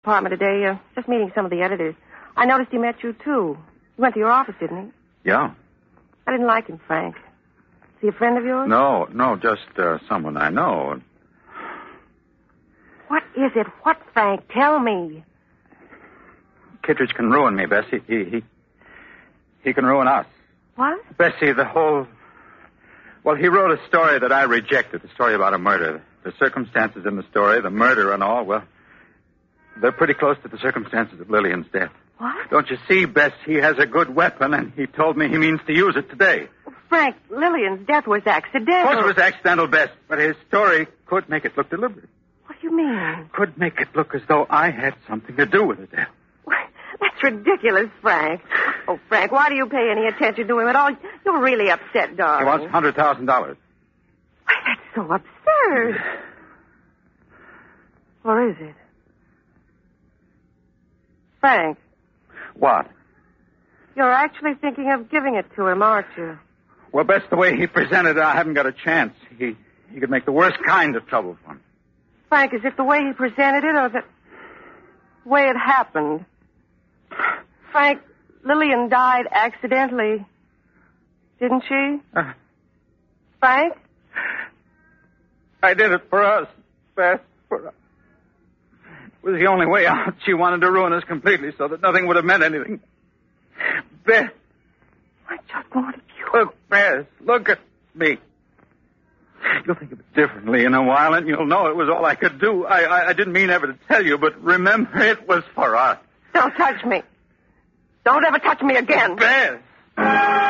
Department today, just meeting some of the editors. I noticed he met you, too. He went to your office, didn't he? Yeah. I didn't like him, Frank. Is he a friend of yours? No, just someone I know. What is it? What, Frank? Tell me. Kittredge can ruin me, Bessie. He can ruin us. What? Bessie, the whole... Well, he wrote a story that I rejected, a story about a murder. The circumstances in the story, the murder and all, well, they're pretty close to the circumstances of Lillian's death. What? Don't you see, Bess, he has a good weapon, and he told me he means to use it today. Frank, Lillian's death was accidental. Of course it was accidental, Bess, but his story could make it look deliberate. What do you mean? Could make it look as though I had something to do with the death. That's ridiculous, Frank. Oh, Frank, why do you pay any attention to him at all? You're really upset, darling. He wants $100,000. Why, that's so absurd. Or is it? Frank. What? You're actually thinking of giving it to him, aren't you? Well, Bess, the way he presented it, I haven't got a chance. He could make the worst kind of trouble for me. Frank, is it the way he presented it or the way it happened? Frank, Lillian died accidentally. Didn't she? Frank? I did it for us, Bess. For us. It was the only way out. She wanted to ruin us completely so that nothing would have meant anything. Bess. I just wanted you. Look, Bess, look at me. You'll think of it differently in a while, and you'll know it was all I could do. I didn't mean ever to tell you, but remember, it was for us. Don't touch me. Don't ever touch me again. Bess.